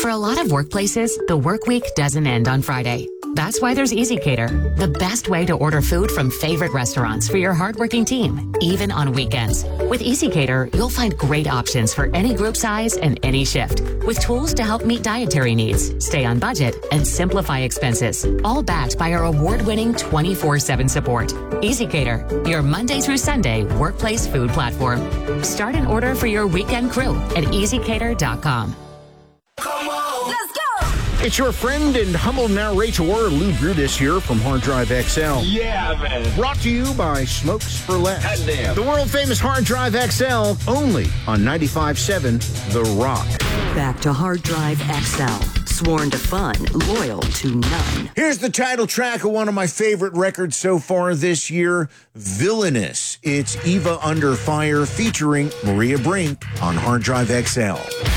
For a lot of workplaces, the work week doesn't end on Friday. That's why there's EasyCater, the best way to order food from favorite restaurants for your hardworking team, even on weekends. With EasyCater, you'll find great options for any group size and any shift, with tools to help meet dietary needs, stay on budget, and simplify expenses, all backed by our award-winning 24/7 support. EasyCater, your Monday through Sunday workplace food platform. Start an order for your weekend crew at easycater.com. It's your friend and humble narrator, Lou Brutus, here from Hard Drive XL. Yeah, man. Brought to you by Smokes for Less. Goddamn. The world-famous Hard Drive XL, only on 95.7 The Rock. Back to Hard Drive XL. Sworn to fun, loyal to none. Here's the title track of one of my favorite records so far this year, Villainous. It's Eva Under Fire featuring Maria Brink on Hard Drive XL.